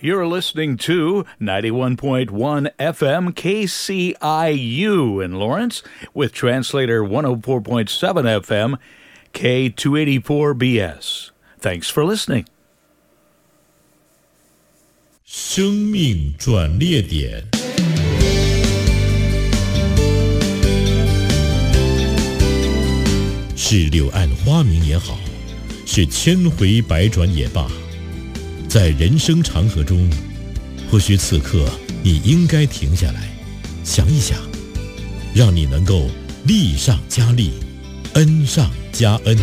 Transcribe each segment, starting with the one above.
You're listening to 91.1 FM KCIU in Lawrence with translator 104.7 FM K284BS. Thanks for listening. 生命转捩点，是柳暗花明也好，是千回百转也罢，在人生长河中，或许此刻你应该停下来，想一想，让你能够利上加利，恩上加恩。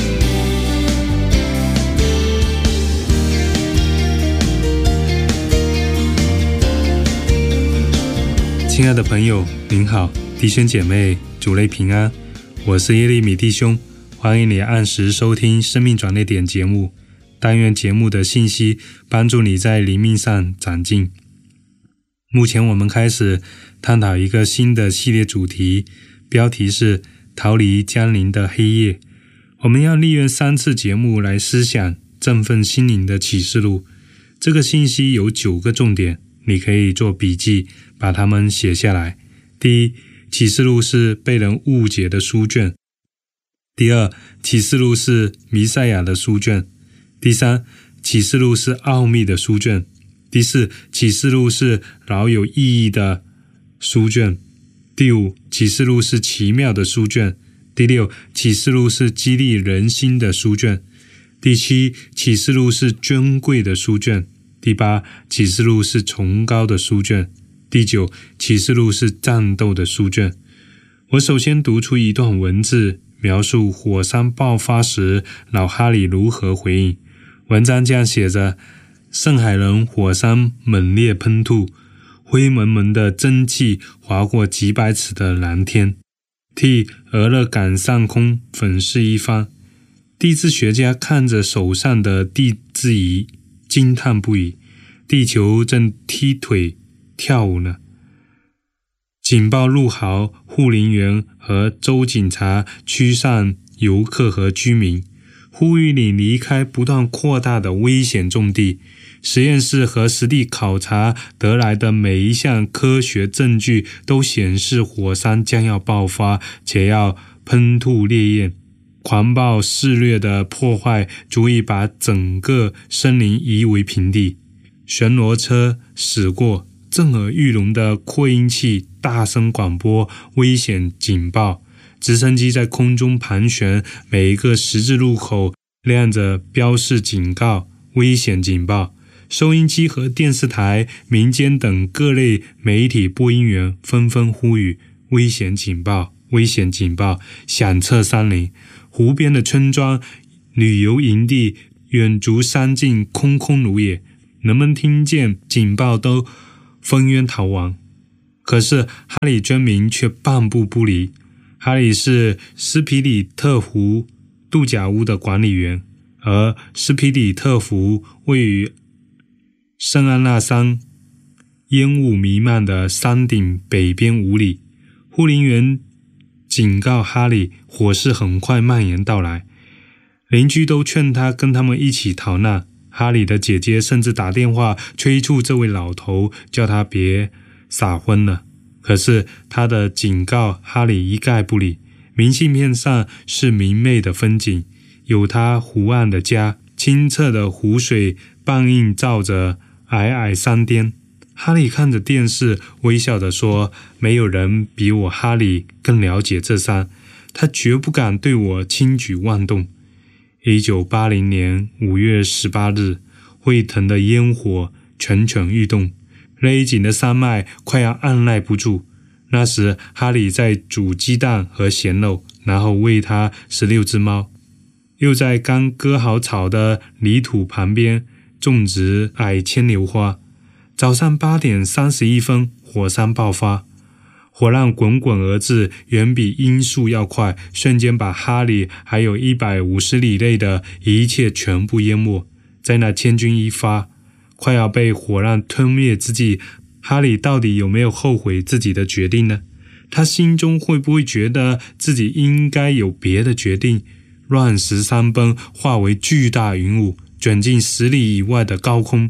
亲爱的朋友，您好，弟兄姐妹，主内平安，我是耶利米弟兄，欢迎你按时收听生命转捩点节目。但愿节目的信息帮助你在灵命上长进。目前我们开始探讨一个新的系列主题，标题是逃离降临的黑夜。我们要利用3次节目来思想振奋心灵的启示录。这个信息有9个重点，你可以做笔记，把它们写下来。第一，启示录是被人误解的书卷。第二，启示录是弥赛亚的书卷。第三，启示录是奥秘的书卷。第四，启示录是饶有意义的书卷。第五，启示录是奇妙的书卷。第六，启示录是激励人心的书卷。第七，启示录是珍贵的书卷。第八，启示录是崇高的书卷。第九，启示录是战斗的书卷。我首先读出一段文字，描述火山爆发时老哈里如何回应。文章这样写着：圣海伦火山猛烈喷吐，灰蒙蒙的蒸汽划过几百尺的蓝天，替俄勒冈上空粉饰一番。地质学家看着手上的地质仪，惊叹不已，地球正踢腿跳舞呢。警报怒号，护林员和州警察驱散游客和居民，呼吁你离开不断扩大的危险重地。实验室和实地考察得来的每一项科学证据都显示火山将要爆发，且要喷吐烈焰。狂暴肆虐的破坏足以把整个森林夷为平地。巡逻车驶过，震耳欲聋的扩音器大声广播危险警报，直升机在空中盘旋，每一个十字路口亮着标示警告、危险警报。收音机和电视台、民间等各类媒体播音员纷纷呼吁危险警报、危险警报，响彻山林。湖边的村庄、旅游营地、远足山径空空如也，人们听见警报都蜂拥逃亡。可是哈里村民却半步不离。哈里是斯皮里特湖度假屋的管理员，而斯皮里特湖位于圣安娜山烟雾弥漫的山顶北边5里。护林员警告哈里，火势很快蔓延到来，邻居都劝他跟他们一起逃难。哈里的姐姐甚至打电话催促这位老头，叫他别撒昏了。可是他的警告哈里一概不理。明信片上是明媚的风景，有他湖岸的家，清澈的湖水半映照着皑皑山巅。哈里看着电视，微笑地说：没有人比我哈里更了解这山，他绝不敢对我轻举妄动。1980年5月18日，沸腾的烟火蠢蠢欲动，勒紧的山脉快要按耐不住。那时哈里在煮鸡蛋和咸肉，然后喂它16只猫，又在刚割好草的泥土旁边种植矮牵牛花。早上8点31分，火山爆发，火浪滚滚而至，远比音速要快，瞬间把哈里还有150里内的一切全部淹没。在那千钧一发，快要被火浪吞灭之际，哈里到底有没有后悔自己的决定呢？他心中会不会觉得自己应该有别的决定？乱石山崩，化为巨大云雾，卷进10里以外的高空，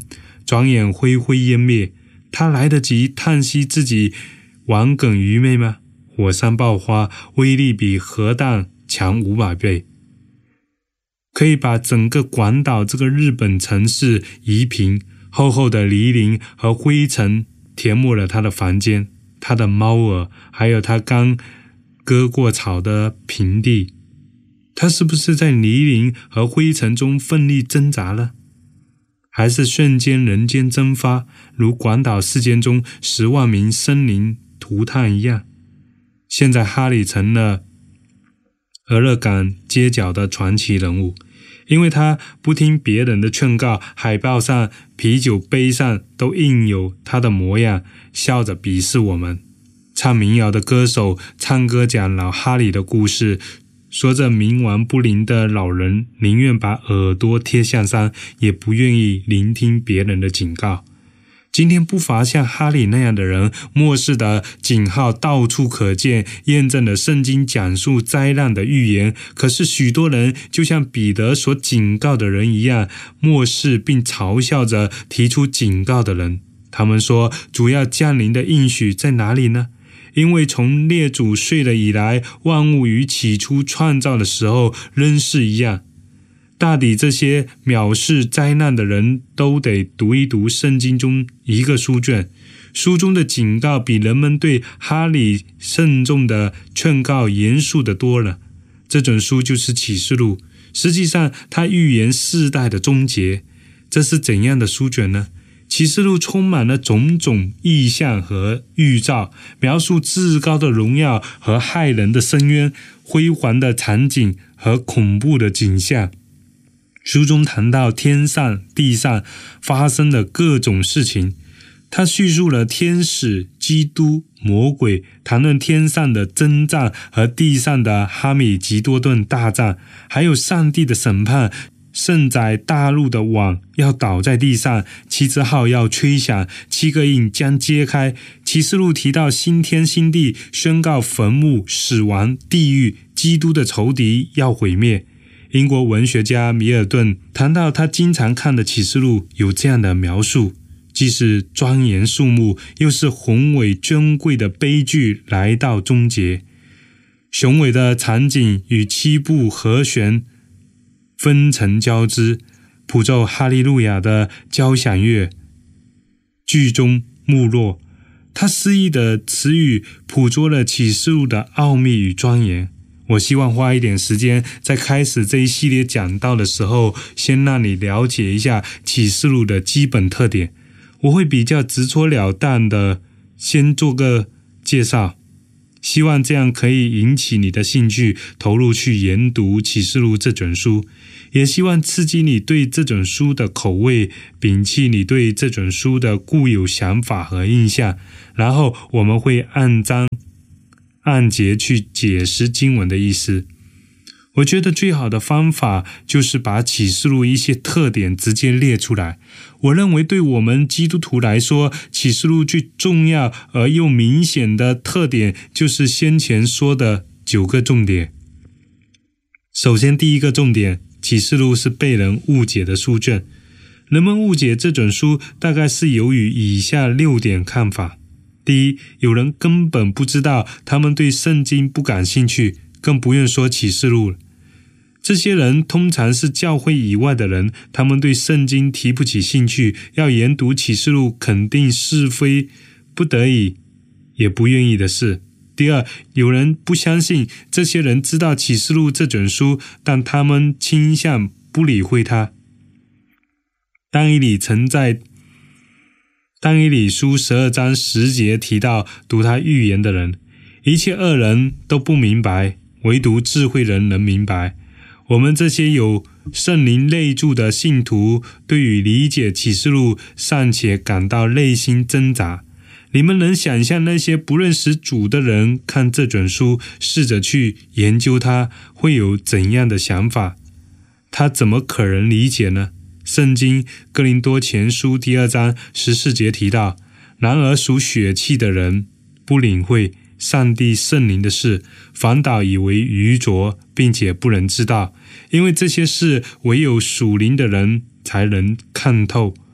转眼灰灰烟灭。他来得及叹息自己顽梗愚昧吗？火山爆发威力比核弹强500倍，可以把整个广岛这个日本城市夷平，厚厚的泥泞和灰尘填没了他的房间，他的猫儿，还有他刚割过草的平地。他是不是在泥泞和灰尘中奋力挣扎了？还是瞬间人间蒸发，如广岛事件中10万名生灵涂炭一样？现在哈里成了俄勒冈街角的传奇人物，因为他不听别人的劝告，海报上、啤酒杯上都印有他的模样，笑着鄙视我们。唱民谣的歌手唱歌讲老哈里的故事，说着冥顽不灵的老人宁愿把耳朵贴向山，也不愿意聆听别人的警告。今天不乏像哈里那样的人，末世的警号到处可见，验证了圣经讲述灾难的预言。可是许多人就像彼得所警告的人一样，漠视并嘲笑着提出警告的人。他们说，主要降临的应许在哪里呢？因为从列祖睡了以来，万物与起初创造的时候仍是一样。大抵这些藐视灾难的人都得读一读圣经中一个书卷，书中的警告比人们对哈里慎重的劝告严肃的多了。这本书就是启示录，实际上它预言世代的终结。这是怎样的书卷呢？启示录充满了种种意象和预兆，描述至高的荣耀和骇人的深渊，辉煌的场景和恐怖的景象。书中谈到天上地上发生的各种事情，他叙述了天使、基督、魔鬼，谈论天上的征战和地上的哈米吉多顿大战，还有上帝的审判，圣宰大陆的网要倒在地上，7支号要吹响，7个印将揭开。启示录提到新天新地，宣告坟墓、死亡、地狱，基督的仇敌要毁灭。英国文学家米尔顿谈到他经常看的启示录有这样的描述，既是庄严肃穆，又是宏伟珍贵的悲剧来到终结。雄伟的场景与7部和弦分层交织，谱奏哈利路亚的交响乐，剧中没落。他诗意的词语捕捉了启示录的奥秘与庄严。我希望花一点时间，在开始这一系列讲道的时候，先让你了解一下启示录的基本特点。我会比较直戳了当的先做个介绍，希望这样可以引起你的兴趣，投入去研读启示录这卷书，也希望刺激你对这卷书的口味，摒弃你对这卷书的固有想法和印象，然后我们会按章按节去解释经文的意思。我觉得最好的方法就是把启示录一些特点直接列出来。我认为对我们基督徒来说，启示录最重要而又明显的特点就是先前说的9个重点。首先，第一个重点，启示录是被人误解的书卷。人们误解这本书大概是由于以下6点看法。第一，有人根本不知道，他们对圣经不感兴趣，更不愿说启示录了。这些人通常是教会以外的人，他们对圣经提不起兴趣，要研读启示录肯定是非不得已也不愿意的事。第二，有人不相信，这些人知道启示录这卷书，但他们倾向不理会它。但以理曾在但以理书12章10节提到读他预言的人，一切恶人都不明白，唯独智慧人能明白。我们这些有圣灵内住的信徒，对于理解启示录尚且感到内心挣扎。你们能想象那些不认识主的人看这卷书，试着去研究它，会有怎样的想法？他怎么可能理解呢？圣经哥林多前书第2章14节提到，然而属血气的人不领会上帝圣灵的事，反倒以为愚拙，并且不能知道，因为这些事唯有属灵的人才能看透。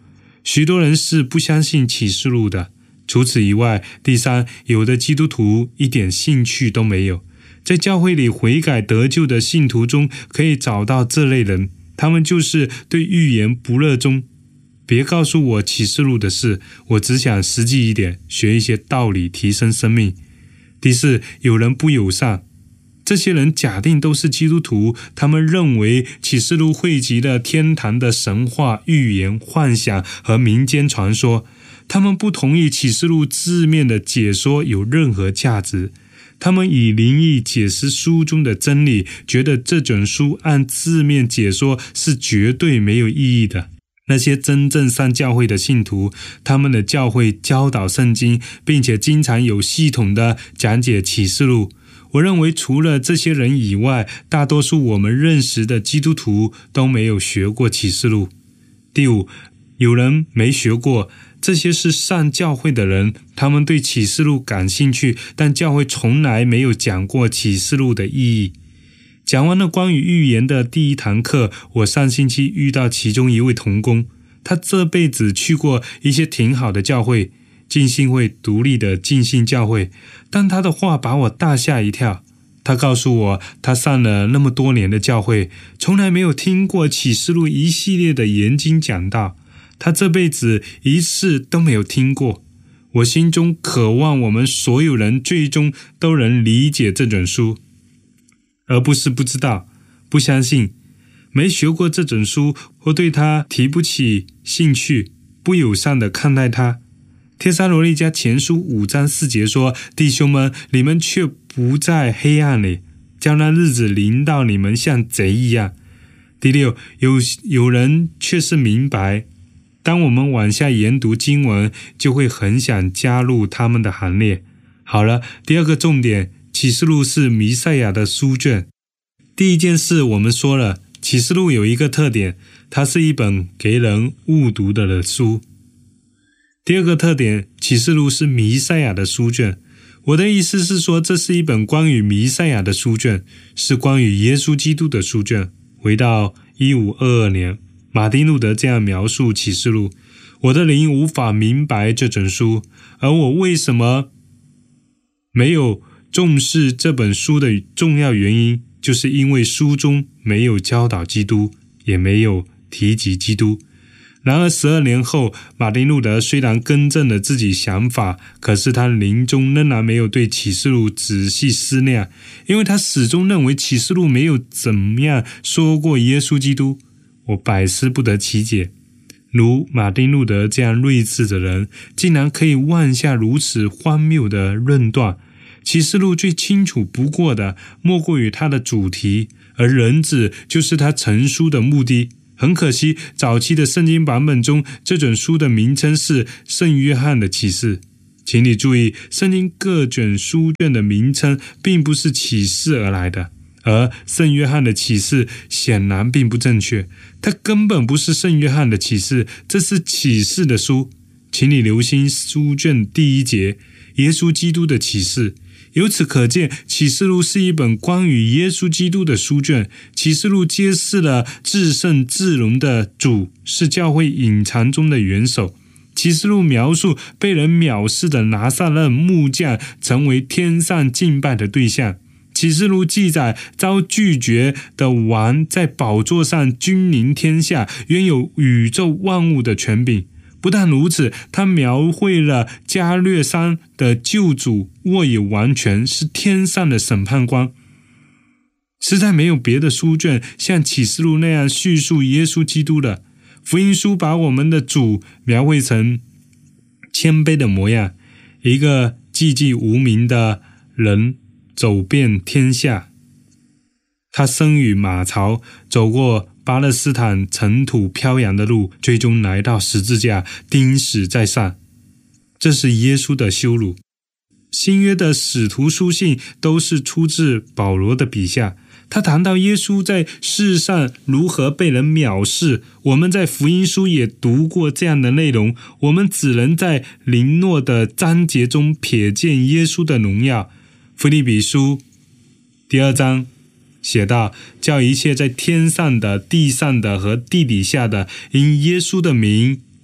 许多人是不相信启示录的。除此以外，第三，有的基督徒一点兴趣都没有。在教会里悔改得救的信徒中可以找到这类人，他们就是对预言不热衷。别告诉我启示录的事，我只想实际一点，学一些道理，提升生命。第四，有人不友善。这些人假定都是基督徒，他们认为启示录汇集了天堂的神话、预言、幻想和民间传说。他们不同意启示录字面的解说有任何价值。他们以灵意解释书中的真理，觉得这本书按字面解说是绝对没有意义的。那些真正上教会的信徒，他们的教会教导圣经，并且经常有系统的讲解启示录。我认为除了这些人以外，大多数我们认识的基督徒都没有学过启示录。第五，有人没学过，这些是上教会的人，他们对启示录感兴趣，但教会从来没有讲过启示录的意义。讲完了关于预言的第一堂课，我上星期遇到其中一位同工，他这辈子去过一些挺好的教会，浸信会、独立的浸信教会，但他的话把我大吓一跳。他告诉我，他上了那么多年的教会，从来没有听过启示录一系列的研经讲道，他这辈子一次都没有听过。我心中渴望我们所有人最终都能理解这本书，而不是不知道、不相信、没学过这本书，或对他提不起兴趣、不友善地看待他。帖撒罗尼迦前书5章4节说，弟兄们，你们却不在黑暗里，将那日子临到你们像贼一样。第六，有人却是明白，当我们往下研读经文，就会很想加入他们的行列。好了，第二个重点，启示录是弥赛亚的书卷。第一件事我们说了，启示录有一个特点，它是一本给人误读的书。第二个特点，启示录是弥赛亚的书卷。我的意思是说，这是一本关于弥赛亚的书卷，是关于耶稣基督的书卷。回到1522年，马丁路德这样描述启示录：我的灵无法明白这本书，而我为什么没有重视这本书的重要原因，就是因为书中没有教导基督，也没有提及基督。然而12年后，马丁路德虽然更正了自己想法，可是他临终仍然没有对启示录仔细思量，因为他始终认为启示录没有怎么样说过耶稣基督。我百思不得其解，如马丁路德这样睿智的人，竟然可以妄下如此荒谬的论断。启示录最清楚不过的，莫过于它的主题，而人子就是他成书的目的。很可惜，早期的圣经版本中，这卷书的名称是圣约翰的启示。请你注意，圣经各卷书卷的名称并不是启示而来的，而圣约翰的启示显然并不正确，它根本不是圣约翰的启示，这是启示的书。请你留心书卷第1节，耶稣基督的启示。由此可见，启示录是一本关于耶稣基督的书卷。启示录揭示了至圣至荣的主是教会隐藏中的元首。启示录描述被人藐视的拿撒勒木匠成为天上敬拜的对象。启示录记载遭拒绝的王在宝座上君临天下，拥有宇宙万物的权柄。不但如此，他描绘了加略山的救主握有王权，是天上的审判官。实在没有别的书卷像启示录那样叙述耶稣基督的。福音书把我们的主描绘成谦卑的模样，一个寂寂无名的人走遍天下。他生于马槽，走过巴勒斯坦尘土飘扬的路，最终来到十字架，钉死在上。这是耶稣的羞辱。新约的使徒书信都是出自保罗的笔下，他谈到耶稣在世上如何被人藐视。我们在福音书也读过这样的内容，我们只能在零落的章节中瞥见耶稣的荣耀。腓立比书第2章写道，叫一切在天上的、地上的和地底下的，因耶稣的名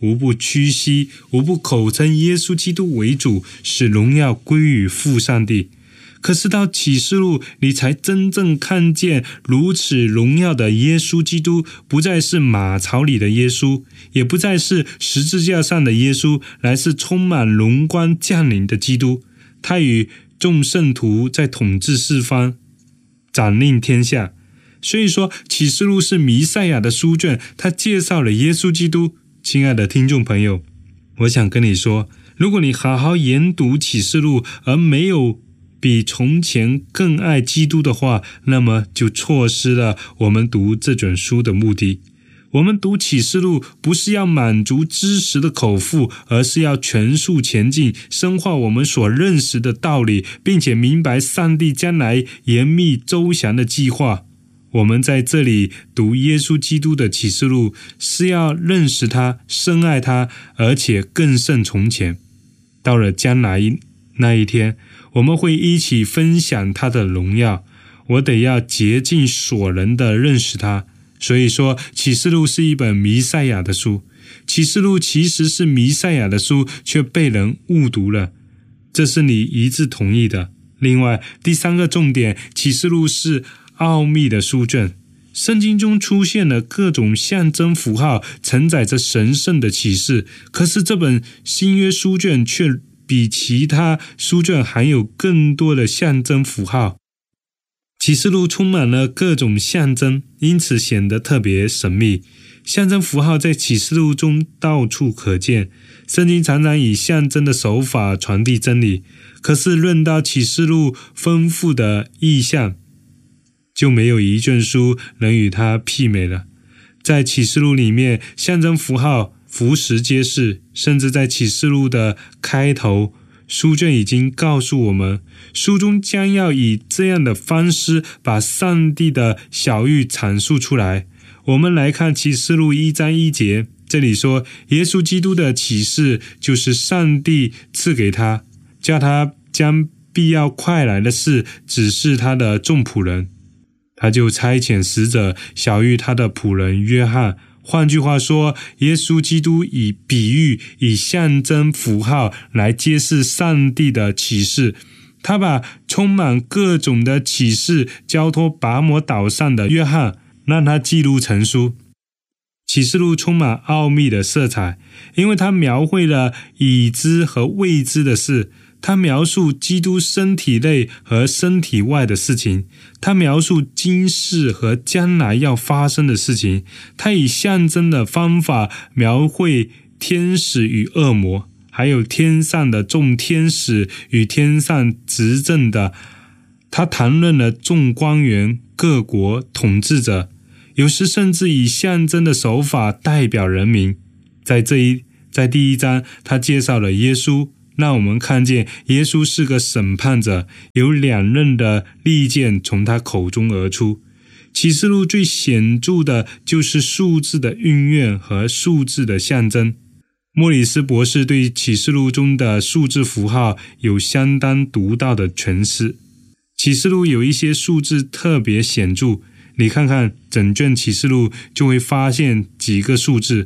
无不屈膝，无不口称耶稣基督为主，使荣耀归于父上帝。可是到启示录，你才真正看见如此荣耀的耶稣基督，不再是马槽里的耶稣，也不再是十字架上的耶稣，乃是充满荣光降临的基督。他与众圣徒在统治四方，掌令天下。所以说启示录是弥赛亚的书卷，他介绍了耶稣基督。亲爱的听众朋友，我想跟你说，如果你好好研读启示录，而没有比从前更爱基督的话，那么就错失了我们读这卷书的目的。我们读启示录不是要满足知识的口腹，而是要全速前进，深化我们所认识的道理，并且明白上帝将来严密周详的计划。我们在这里读耶稣基督的启示录，是要认识他，深爱他，而且更胜从前。到了将来那一天，我们会一起分享他的荣耀。我得要竭尽所能的认识他。所以说启示录是一本弥赛亚的书。启示录其实是弥赛亚的书，却被人误读了，这是你一致同意的。另外第三个重点，启示录是奥秘的书卷。圣经中出现了各种象征符号，承载着神圣的启示，可是这本新约书卷却比其他书卷含有更多的象征符号。启示录充满了各种象征，因此显得特别神秘。象征符号在启示录中到处可见，圣经常常以象征的手法传递真理，可是论到启示录丰富的意象，就没有一卷书能与它媲美了。在启示录里面，象征符号俯拾皆是，甚至在启示录的开头，书卷已经告诉我们，书中将要以这样的方式把上帝的晓谕阐述出来。我们来看启示录1章1节，这里说，耶稣基督的启示就是上帝赐给他，叫他将必要快来的事指示他的众仆人。他就差遣使者晓谕他的仆人约翰。换句话说，耶稣基督以比喻、以象征符号来揭示上帝的启示。他把充满各种的启示交托拔摩岛上的约翰，让他记录成书。启示录充满奥秘的色彩，因为他描绘了已知和未知的事。他描述基督身体内和身体外的事情，他描述今世和将来要发生的事情，他以象征的方法描绘天使与恶魔，还有天上的众天使与天上执政的。他谈论了众官员、各国统治者，有时甚至以象征的手法代表人民。在第1章，他介绍了耶稣，让我们看见耶稣是个审判者，有2刃的利剑从他口中而出。启示录最显著的就是数字的运用和数字的象征。莫里斯博士对启示录中的数字符号有相当独到的诠释。启示录有一些数字特别显著，你看看整卷启示录就会发现几个数字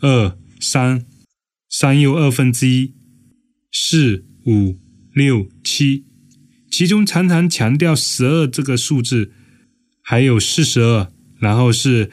：2、3、3又1/2、4、5、6、7，其中常常强调12这个数字，还有42，然后是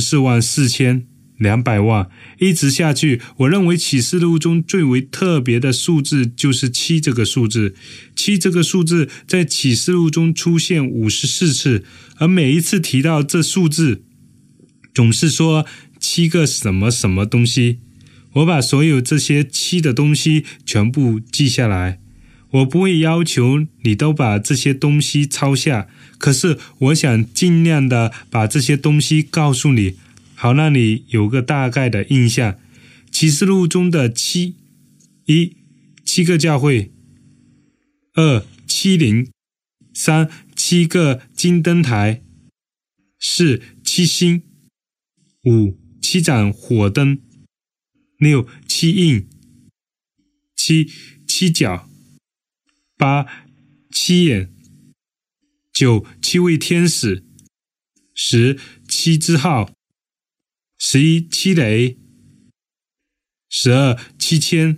144200万，一直下去。我认为启示录中最为特别的数字就是7这个数字。7这个数字在启示录中出现54次，而每一次提到这数字，总是说7个什么什么东西。我把所有这些7的东西全部记下来，我不会要求你都把这些东西抄下，可是我想尽量的把这些东西告诉你，好让你有个大概的印象。启示录中的7： 1. 7个教会； 2. 7灵； 3. 7个金灯台； 4. 7星； 5. 7盏火灯； 6. 7印； 7. 7角； 8. 7眼； 9. 7位天使； 10. 7支号； 11. 7雷； 12七千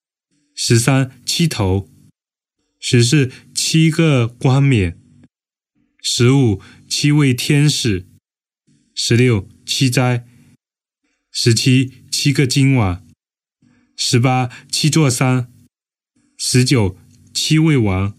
13七头14七个冠冕15七位天使16七灾17七个金碗18七座山19七位王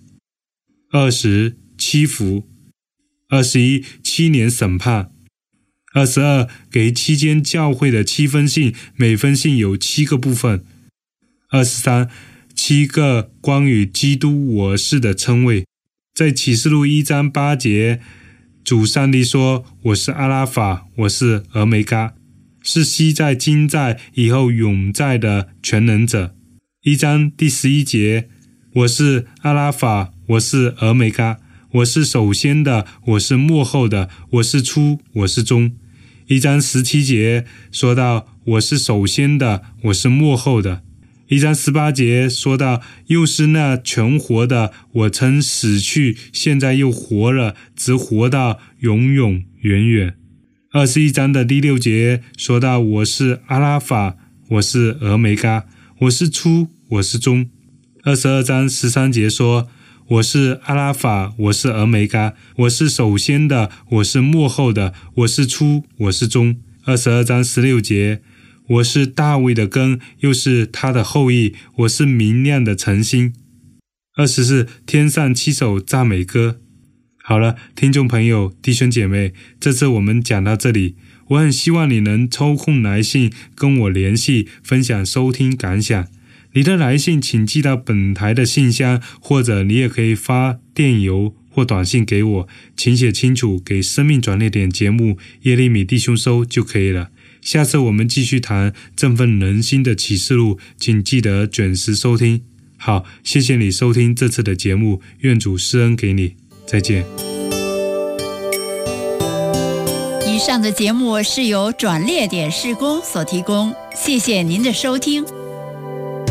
20七福21七年审判22给7间教会的7封信，每封信有7个部分23七个关于基督我是的称谓。在启示录1章8节，主上帝说，我是阿拉法，我是俄梅嘎，是昔在今在以后永在的全能者。1章第11节，我是阿拉法，我是俄梅嘎，我是首先的，我是末后的，我是初，我是终。1章17节说到，我是首先的，我是末后的。1章18节说到，又是那全活的，我曾死去，现在又活了，直活到永永远远。21章的第6节说到，我是阿拉法，我是俄梅嘎，我是初，我是终。22章13节说，我是阿拉法，我是俄梅嘎，我是首先的，我是末后的，我是初，我是终。22章16节，我是大卫的根，又是他的后裔，我是明亮的晨星。24天上7首赞美歌。好了，听众朋友弟兄姐妹，这次我们讲到这里，我很希望你能抽空来信跟我联系，分享收听感想。你的来信请寄到本台的信箱，或者你也可以发电邮或短信给我，请写清楚给生命转捩点节目耶利米弟兄收就可以了。下次我们继续谈振奋人心的启示录，请记得准时收听。好，谢谢你收听这次的节目，愿主施恩给你，再见。 以上的节目是由转捩点事工所提供，谢谢您的收听。